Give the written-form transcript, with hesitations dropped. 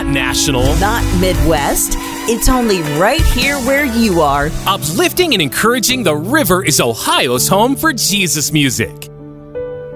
national, not Midwest. It's only right here where you are. Uplifting and encouraging, the River is Ohio's home for Jesus music.